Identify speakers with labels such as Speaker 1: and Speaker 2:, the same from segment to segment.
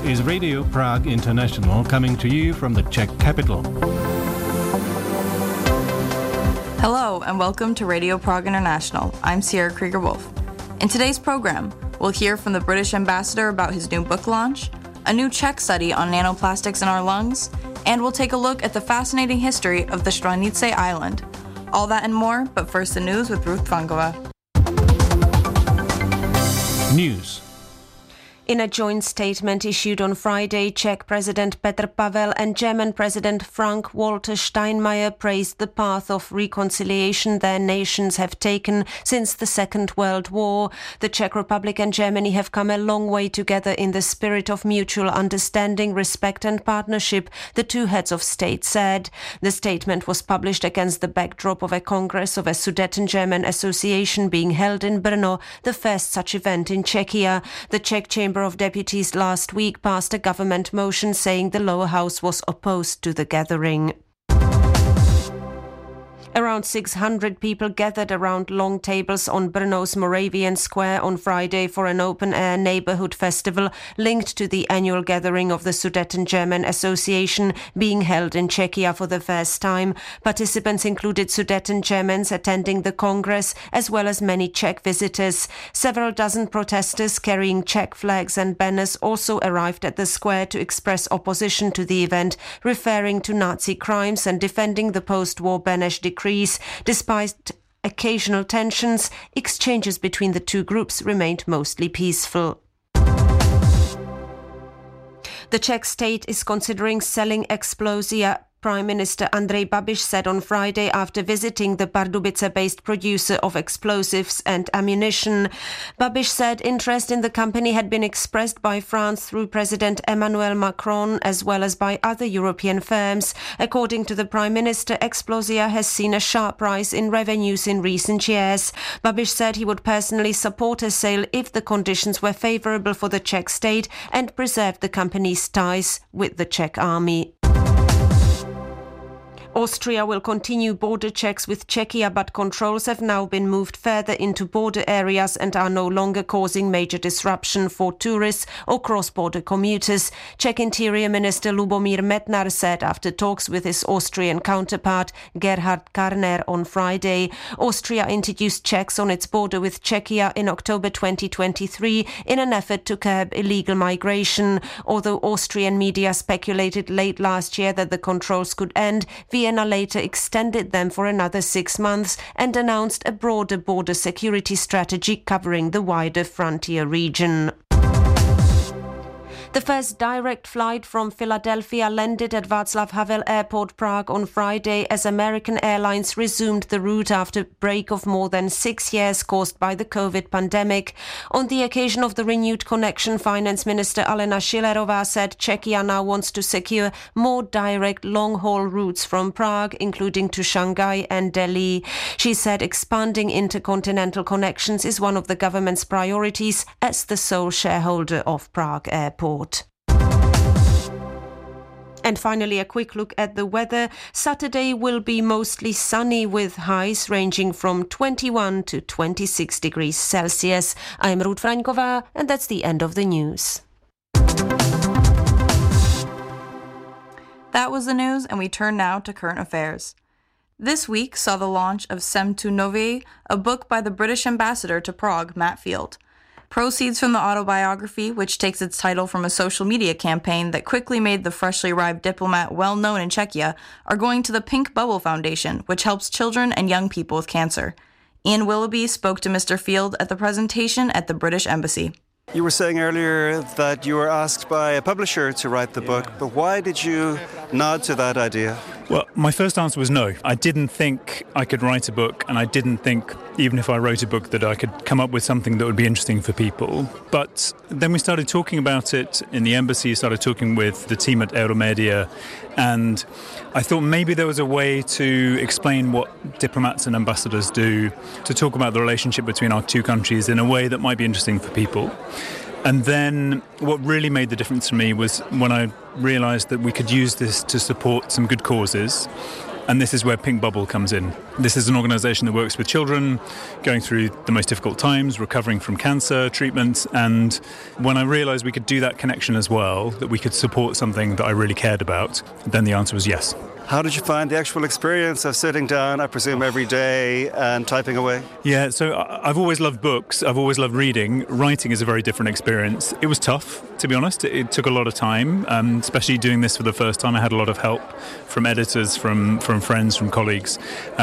Speaker 1: is Radio Prague International, coming to you from the Czech capital.
Speaker 2: Hello and welcome to Radio Prague International. I'm Sierra Krieger-Wolf. In today's program, we'll hear from the British ambassador about his new book launch, a new Czech study on nanoplastics in our lungs, and we'll take a look at the fascinating history of the Stranice Island. All that and more, but first the news with Ruth Frankova.
Speaker 1: News.
Speaker 3: In a joint statement issued on Friday, Czech President Petr Pavel and German President Frank-Walter Steinmeier praised the path of reconciliation their nations have taken since the Second World War. The Czech Republic and Germany have come a long way together in the spirit of mutual understanding, respect and partnership, the two heads of state said. The statement was published against the backdrop of a Congress of a Sudeten-German association being held in Brno, the first such event in Czechia. The Czech Chamber of Deputies last week passed a government motion saying the lower house was opposed to the gathering. Around 600 people gathered around long tables on Brno's Moravian Square on Friday for an open-air neighbourhood festival linked to the annual gathering of the Sudeten-German Association being held in Czechia for the first time. Participants included Sudeten Germans attending the Congress, as well as many Czech visitors. Several dozen protesters carrying Czech flags and banners also arrived at the square to express opposition to the event, referring to Nazi crimes and defending the post-war Beneš decree. Despite occasional tensions, exchanges between the two groups remained mostly peaceful. The Czech state is considering selling Explosia, Prime Minister Andrej Babiš said on Friday after visiting the Pardubice-based producer of explosives and ammunition. Babiš said interest in the company had been expressed by France through President Emmanuel Macron as well as by other European firms. According to the Prime Minister, Explosia has seen a sharp rise in revenues in recent years. Babiš said he would personally support a sale if the conditions were favourable for the Czech state and preserved the company's ties with the Czech army. Austria will continue border checks with Czechia, but controls have now been moved further into border areas and are no longer causing major disruption for tourists or cross-border commuters. Czech Interior Minister Lubomír Metnar said after talks with his Austrian counterpart Gerhard Karner on Friday. Austria introduced checks on its border with Czechia in October 2023 in an effort to curb illegal migration. Although Austrian media speculated late last year that the controls could end, Vienna later extended them for another 6 months and announced a broader border security strategy covering the wider frontier region. The first direct flight from Philadelphia landed at Václav Havel Airport, Prague on Friday as American Airlines resumed the route after a break of more than 6 years caused by the COVID pandemic. On the occasion of the renewed connection, Finance Minister Alena Schillerová said Czechia now wants to secure more direct long-haul routes from Prague, including to Shanghai and Delhi. She said expanding intercontinental connections is one of the government's priorities as the sole shareholder of Prague Airport. And finally, a quick look at the weather. Saturday will be mostly sunny with highs ranging from 21 to 26 degrees Celsius. I'm Ruth Frankova, and that's the end of the news.
Speaker 2: That was the news, and we turn now to current affairs. This week saw the launch of Sem tu nový, a book by the British ambassador to Prague, Matt Field. Proceeds from the autobiography, which takes its title from a social media campaign that quickly made the freshly arrived diplomat well known in Czechia, are going to the Pink Bubble Foundation, which helps children and young people with cancer. Ian Willoughby spoke to Mr. Field at the presentation at the British Embassy.
Speaker 4: You were saying earlier that you were asked by a publisher to write the book, but why did you nod to that idea?
Speaker 5: Well, my first answer was no. I didn't think I could write a book, and I didn't think, even if I wrote a book, that I could come up with something that would be interesting for people. But then we started talking about it in the embassy, started talking with the team at Euromedia, and I thought maybe there was a way to explain what diplomats and ambassadors do, to talk about the relationship between our two countries in a way that might be interesting for people. And then what really made the difference to me was when I realised that we could use this to support some good causes. And this is where Pink Bubble comes in. This is an organisation that works with children going through the most difficult times, recovering from cancer treatment. And when I realised we could do that connection as well, that we could support something that I really cared about, then the answer was yes.
Speaker 4: How did you find the actual experience of sitting down, I presume, every day and typing away?
Speaker 5: Yeah, so I've always loved books. I've always loved reading. Writing is a very different experience. It was tough, to be honest. It took a lot of time, especially doing this for the first time. I had a lot of help from editors, from friends, from colleagues.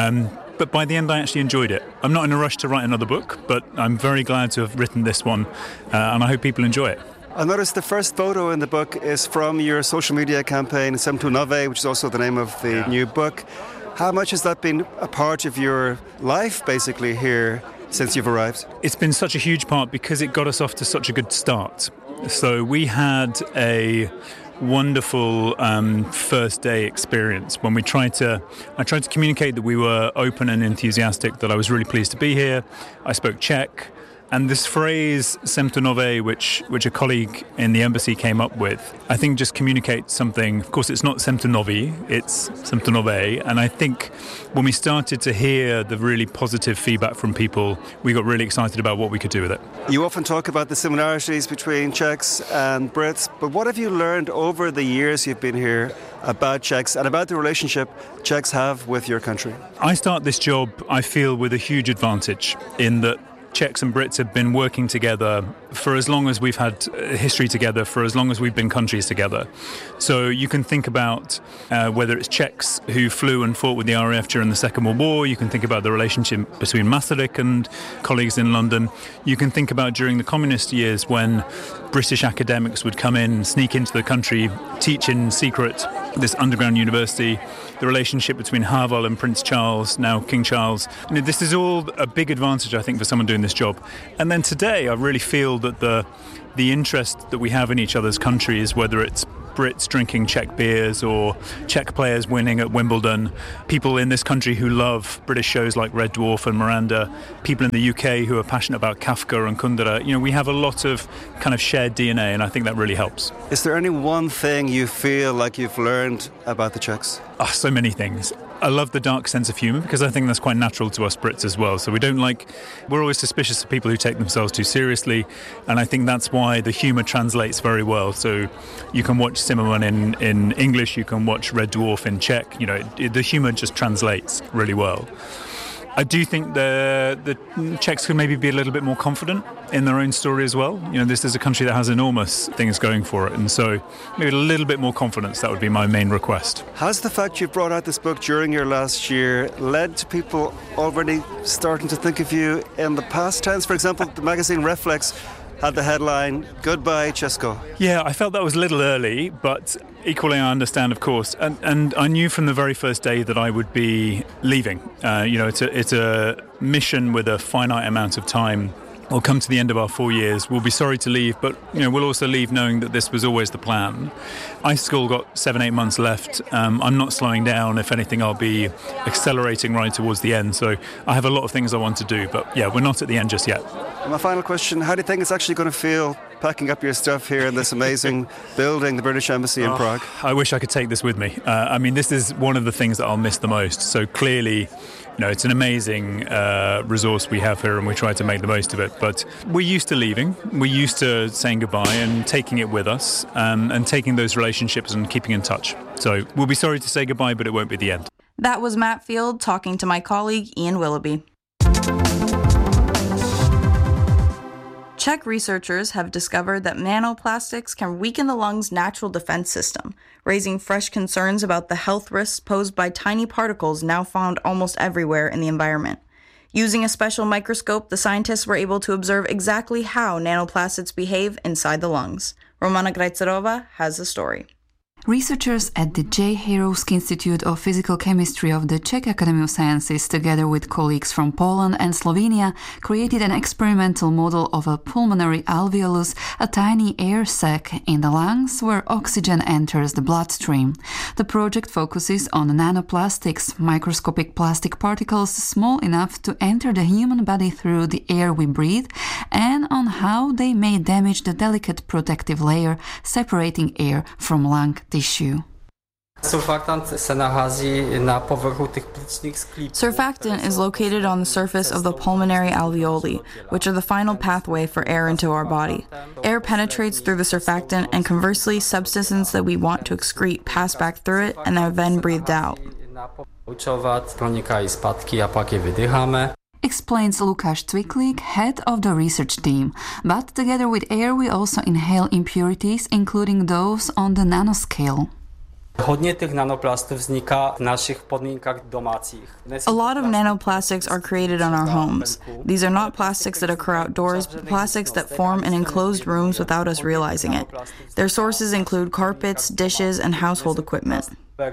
Speaker 5: But by the end, I actually enjoyed it. I'm not in a rush to write another book, but I'm very glad to have written this one, and I hope people enjoy it.
Speaker 4: I noticed the first photo in the book is from your social media campaign, Sem tu nove, which is also the name of the new book. How much has that been a part of your life, basically, here since you've arrived?
Speaker 5: It's been such a huge part because it got us off to such a good start. So we had a wonderful first day experience when I tried to communicate that we were open and enthusiastic, that I was really pleased to be here. I spoke Czech. And this phrase, Sem tu nove, which a colleague in the embassy came up with, I think just communicates something. Of course, it's not Sem tu novi, it's Sem tu nove. And I think when we started to hear the really positive feedback from people, we got really excited about what we could do with it.
Speaker 4: You often talk about the similarities between Czechs and Brits, but what have you learned over the years you've been here about Czechs and about the relationship Czechs have with your country?
Speaker 5: I start this job, I feel, with a huge advantage in that Czechs and Brits have been working together for as long as we've had history together, for as long as we've been countries together. So you can think about whether it's Czechs who flew and fought with the RAF during the Second World War. You can think about the relationship between Masaryk and colleagues in London. You can think about during the communist years when British academics would come in, sneak into the country, teach in secret this underground university, the relationship between Havel and Prince Charles, now King Charles. This is all a big advantage, I think, for someone doing this job. And then today, I really feel that the interest that we have in each other's countries, whether it's Brits drinking Czech beers or Czech players winning at Wimbledon, people in this country who love British shows like Red Dwarf and Miranda, people in the UK who are passionate about Kafka and Kundera. We have a lot of kind of shared DNA, and I think that really helps.
Speaker 4: Is there any one thing you feel like you've learned about the Czechs?
Speaker 5: So many things. I love the dark sense of humour because I think that's quite natural to us Brits as well. So we're always suspicious of people who take themselves too seriously, and I think that's why the humour translates very well. So you can watch Zimmerman in English, you can watch Red Dwarf in Czech. The humour just translates really well. I do think the Czechs could maybe be a little bit more confident in their own story as well. This is a country that has enormous things going for it, and so maybe a little bit more confidence, that would be my main request.
Speaker 4: Has the fact you've brought out this book during your last year led to people already starting to think of you in the past tense? For example, the magazine Reflex had the headline, "Goodbye, Česko."
Speaker 5: Yeah, I felt that was a little early, but equally I understand, of course. And I knew from the very first day that I would be leaving. It's a mission with a finite amount of time. We'll come to the end of our 4 years. We'll be sorry to leave, but we'll also leave knowing that this was always the plan. I still got 7-8 months left. I'm not slowing down. If anything, I'll be accelerating right towards the end. So I have a lot of things I want to do, but yeah, we're not at the end just yet.
Speaker 4: And my final question, how do you think it's actually going to feel packing up your stuff here in this amazing building, the British Embassy in Prague?
Speaker 5: I wish I could take this with me. This is one of the things that I'll miss the most. So clearly, it's an amazing resource we have here, and we try to make the most of it. But we're used to leaving. We're used to saying goodbye and taking it with us, and taking those relationships and keeping in touch. So we'll be sorry to say goodbye, but it won't be the end.
Speaker 2: That was Matt Field talking to my colleague Ian Willoughby. Czech researchers have discovered that nanoplastics can weaken the lungs' natural defense system, raising fresh concerns about the health risks posed by tiny particles now found almost everywhere in the environment. Using a special microscope, the scientists were able to observe exactly how nanoplastics behave inside the lungs. Romana Grajcerova has the story.
Speaker 6: Researchers at the J. Hayrovsky Institute of Physical Chemistry of the Czech Academy of Sciences, together with colleagues from Poland and Slovenia, created an experimental model of a pulmonary alveolus, a tiny air sac in the lungs where oxygen enters the bloodstream. The project focuses on nanoplastics, microscopic plastic particles small enough to enter the human body through the air we breathe, and on how they may damage the delicate protective layer separating air from lung tissue.
Speaker 2: Surfactant is located on the surface of the pulmonary alveoli, which are the final pathway for air into our body. Air penetrates through the surfactant, and conversely, substances that we want to excrete pass back through it and are then breathed out.
Speaker 6: Explains Lukáš Cviklik, head of the research team. But together with air, we also inhale impurities, including those on the nanoscale.
Speaker 2: A lot of nanoplastics are created in our homes. These are not plastics that occur outdoors, but plastics that form in enclosed rooms without us realizing it. Their sources include carpets, dishes, and household equipment.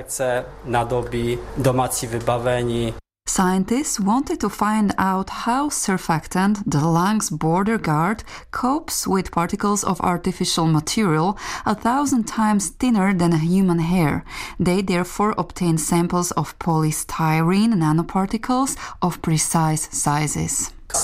Speaker 6: Scientists wanted to find out how surfactant, the lung's border guard, copes with particles of artificial material 1,000 times thinner than a human hair. They therefore obtained samples of polystyrene nanoparticles of precise sizes. At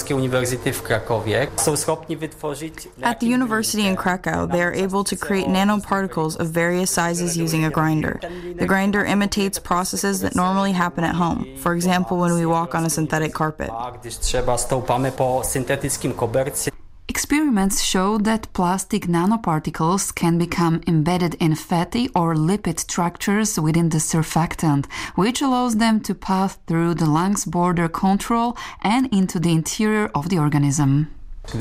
Speaker 2: the university in Krakow, they are able to create nanoparticles of various sizes using a grinder. The grinder imitates processes that normally happen at home, for example, when we walk on a synthetic carpet. Experiments show that plastic nanoparticles can become embedded in fatty or lipid structures within the surfactant, which allows them to pass through the lungs border control and into the interior of the organism. When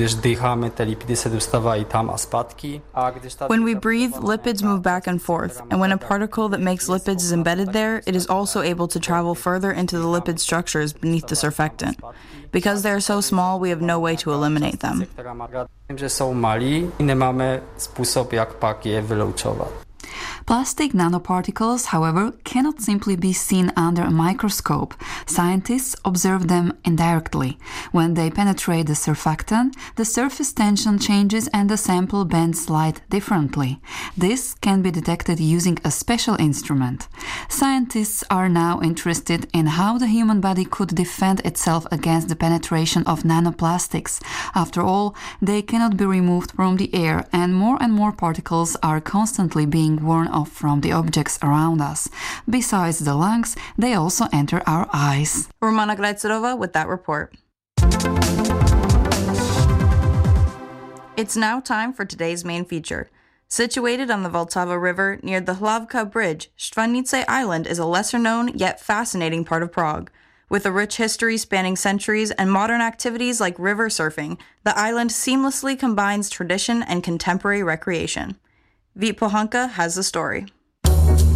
Speaker 2: we breathe, lipids move back and forth, and when a particle that makes lipids is embedded there, it is also able to travel further into the lipid structures beneath the surfactant. Because they are so small, we have no way to eliminate them. Plastic nanoparticles, however, cannot simply be seen under a microscope. Scientists observe them indirectly. When they penetrate the surfactant, the surface tension changes and the sample bends light differently. This can be detected using a special instrument. Scientists are now interested in how the human body could defend itself against the penetration of nanoplastics. After all, they cannot be removed from the air, and more particles are constantly being worn off from the objects around us. Besides the lungs, they also enter our eyes. Romana Grajcerova with that report. It's now time for today's main feature. Situated on the Vltava River near the Hlavka Bridge, Štvanice Island is a lesser-known yet fascinating part of Prague. With a rich history spanning centuries and modern activities like river surfing, the island seamlessly combines tradition and contemporary recreation. Vít Pohanka has the story.